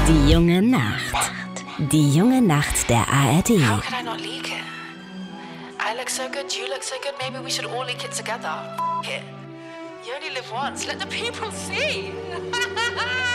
Die junge Nacht. Die junge Nacht der ARD. How could I not leak it? I look so good, you look so good, maybe we should all leak it together. F it. You only live once, let the people see.